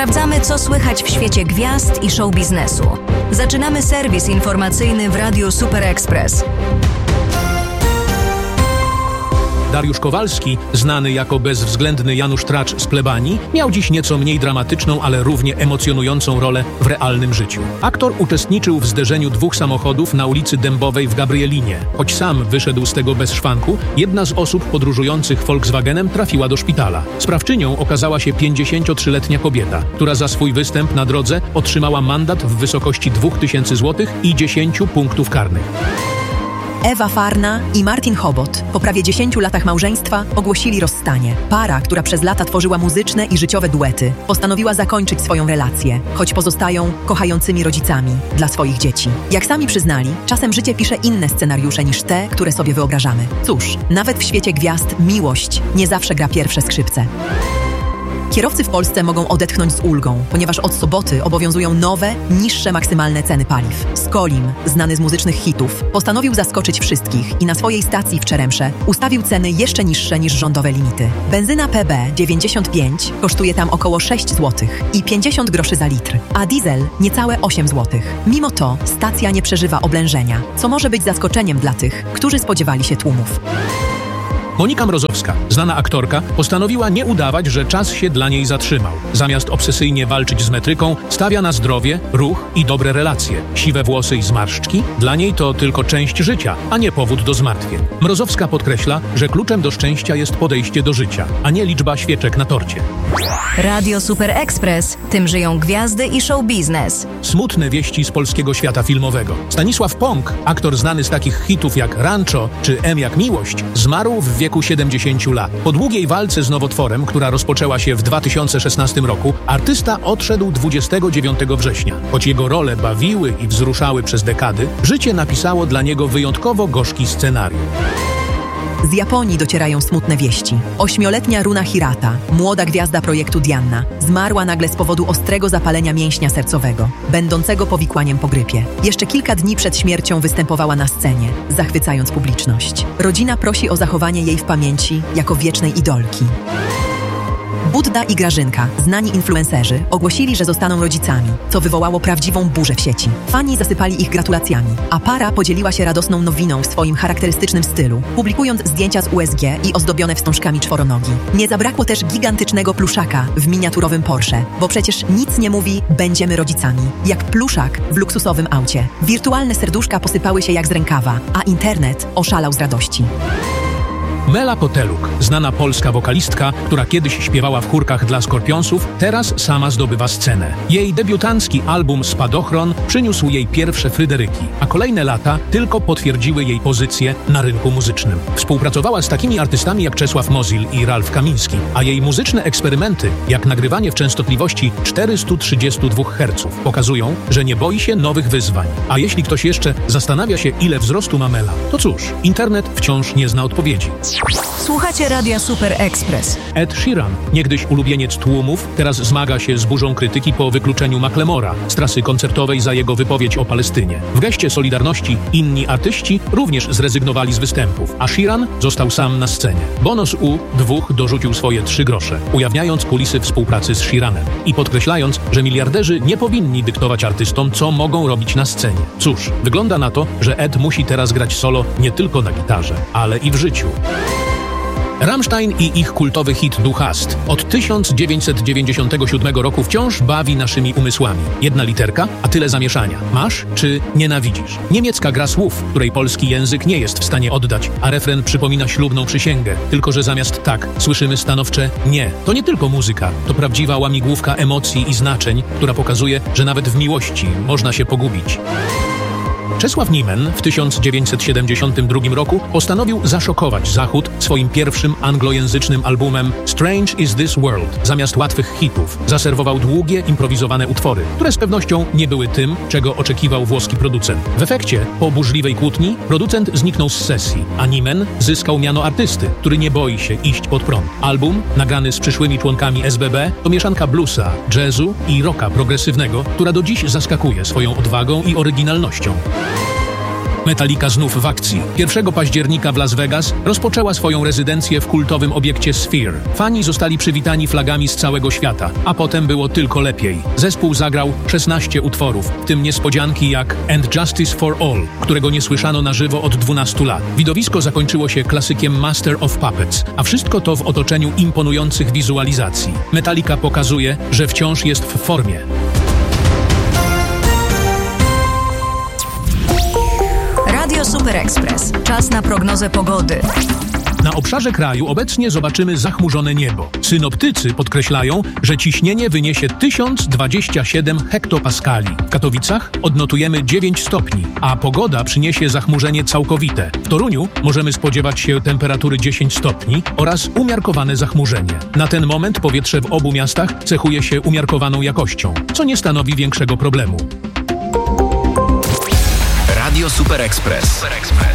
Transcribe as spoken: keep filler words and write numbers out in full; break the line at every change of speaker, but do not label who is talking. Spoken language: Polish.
Sprawdzamy, co słychać w świecie gwiazd i show biznesu. Zaczynamy serwis informacyjny w Radiu Super Express.
Dariusz Kowalski, znany jako bezwzględny Janusz Tracz z Plebanii, miał dziś nieco mniej dramatyczną, ale równie emocjonującą rolę w realnym życiu. Aktor uczestniczył w zderzeniu dwóch samochodów na ulicy Dębowej w Gabrielinie. Choć sam wyszedł z tego bez szwanku, jedna z osób podróżujących Volkswagenem trafiła do szpitala. Sprawczynią okazała się pięćdziesięciotrzyletnia kobieta, która za swój występ na drodze otrzymała mandat w wysokości dwóch tysięcy złotych i dziesięciu punktów karnych.
Ewa Farna i Martin Chobot po prawie dziesięciu latach małżeństwa ogłosili rozstanie. Para, która przez lata tworzyła muzyczne i życiowe duety, postanowiła zakończyć swoją relację, choć pozostają kochającymi rodzicami dla swoich dzieci. Jak sami przyznali, czasem życie pisze inne scenariusze niż te, które sobie wyobrażamy. Cóż, nawet w świecie gwiazd miłość nie zawsze gra pierwsze skrzypce. Kierowcy w Polsce mogą odetchnąć z ulgą, ponieważ od soboty obowiązują nowe, niższe maksymalne ceny paliw. Skolim, znany z muzycznych hitów, postanowił zaskoczyć wszystkich i na swojej stacji w Czeremsze ustawił ceny jeszcze niższe niż rządowe limity. Benzyna P B dziewięćdziesiąt pięć kosztuje tam około sześć złotych i pięćdziesiąt groszy za litr, a diesel niecałe osiem złotych. Mimo to stacja nie przeżywa oblężenia, co może być zaskoczeniem dla tych, którzy spodziewali się tłumów.
Monika Mrozowska, znana aktorka, postanowiła nie udawać, że czas się dla niej zatrzymał. Zamiast obsesyjnie walczyć z metryką, stawia na zdrowie, ruch i dobre relacje. Siwe włosy i zmarszczki? Dla niej to tylko część życia, a nie powód do zmartwień. Mrozowska podkreśla, że kluczem do szczęścia jest podejście do życia, a nie liczba świeczek na torcie.
Radio Super Express. Tym żyją gwiazdy i show biznes.
Smutne wieści z polskiego świata filmowego. Stanisław Pąk, aktor znany z takich hitów jak Rancho czy M jak Miłość, zmarł w wieku siedemdziesięciu lat. Po długiej walce z nowotworem, która rozpoczęła się w dwa tysiące szesnastym roku, artysta odszedł dwudziestego dziewiątego września. Choć jego role bawiły i wzruszały przez dekady, życie napisało dla niego wyjątkowo gorzki scenariusz.
Z Japonii docierają smutne wieści. Ośmioletnia Runa Hirata, młoda gwiazda projektu Dianna, zmarła nagle z powodu ostrego zapalenia mięśnia sercowego, będącego powikłaniem po grypie. Jeszcze kilka dni przed śmiercią występowała na scenie, zachwycając publiczność. Rodzina prosi o zachowanie jej w pamięci jako wiecznej idolki. Budda i Grażynka, znani influencerzy, ogłosili, że zostaną rodzicami, co wywołało prawdziwą burzę w sieci. Fani zasypali ich gratulacjami, a para podzieliła się radosną nowiną w swoim charakterystycznym stylu, publikując zdjęcia z U S G i ozdobione wstążkami czworonogi. Nie zabrakło też gigantycznego pluszaka w miniaturowym Porsche, bo przecież nic nie mówi "będziemy rodzicami", jak pluszak w luksusowym aucie. Wirtualne serduszka posypały się jak z rękawa, a internet oszalał z radości.
Mela Poteluk, znana polska wokalistka, która kiedyś śpiewała w chórkach dla Skorpionsów, teraz sama zdobywa scenę. Jej debiutancki album Spadochron przyniósł jej pierwsze Fryderyki, a kolejne lata tylko potwierdziły jej pozycję na rynku muzycznym. Współpracowała z takimi artystami jak Czesław Mozil i Ralf Kamiński, a jej muzyczne eksperymenty, jak nagrywanie w częstotliwości czterysta trzydzieści dwa herców, pokazują, że nie boi się nowych wyzwań. A jeśli ktoś jeszcze zastanawia się, ile wzrostu ma Mela, to cóż, internet wciąż nie zna odpowiedzi.
Słuchacie Radia Super Express.
Ed Sheeran, niegdyś ulubieniec tłumów, teraz zmaga się z burzą krytyki po wykluczeniu Macklemora z trasy koncertowej za jego wypowiedź o Palestynie. W geście solidarności inni artyści również zrezygnowali z występów, a Sheeran został sam na scenie. Bonus U dwóch dorzucił swoje trzy grosze, ujawniając kulisy współpracy z Sheeranem i podkreślając, że miliarderzy nie powinni dyktować artystom, co mogą robić na scenie. Cóż, wygląda na to, że Ed musi teraz grać solo nie tylko na gitarze, ale i w życiu. Rammstein i ich kultowy hit Du hast od tysiąc dziewięćset dziewięćdziesiątego siódmego roku wciąż bawi naszymi umysłami. Jedna literka, a tyle zamieszania. Masz czy nienawidzisz? Niemiecka gra słów, której polski język nie jest w stanie oddać, a refren przypomina ślubną przysięgę. Tylko że zamiast tak słyszymy stanowcze nie. To nie tylko muzyka, to prawdziwa łamigłówka emocji i znaczeń, która pokazuje, że nawet w miłości można się pogubić. Czesław Niemen w tysiąc dziewięćset siedemdziesiątym drugim roku postanowił zaszokować Zachód swoim pierwszym anglojęzycznym albumem Strange is this World. Zamiast łatwych hitów zaserwował długie, improwizowane utwory, które z pewnością nie były tym, czego oczekiwał włoski producent. W efekcie, po burzliwej kłótni, producent zniknął z sesji, a Niemen zyskał miano artysty, który nie boi się iść pod prąd. Album, nagrany z przyszłymi członkami S B B, to mieszanka bluesa, jazzu i rocka progresywnego, która do dziś zaskakuje swoją odwagą i oryginalnością. Metallica znów w akcji. pierwszego października w Las Vegas rozpoczęła swoją rezydencję w kultowym obiekcie Sphere. Fani zostali przywitani flagami z całego świata, a potem było tylko lepiej. Zespół zagrał szesnaście utworów, w tym niespodzianki jak And Justice for All, którego nie słyszano na żywo od dwunastu lat. Widowisko zakończyło się klasykiem Master of Puppets, a wszystko to w otoczeniu imponujących wizualizacji. Metallica pokazuje, że wciąż jest w formie.
Radio Super Express. Czas na prognozę pogody.
Na obszarze kraju obecnie zobaczymy zachmurzone niebo. Synoptycy podkreślają, że ciśnienie wyniesie tysiąc dwadzieścia siedem hektopaskali. W Katowicach odnotujemy dziewięć stopni, a pogoda przyniesie zachmurzenie całkowite. W Toruniu możemy spodziewać się temperatury dziesięć stopni oraz umiarkowane zachmurzenie. Na ten moment powietrze w obu miastach cechuje się umiarkowaną jakością, co nie stanowi większego problemu.
Radio Super Express.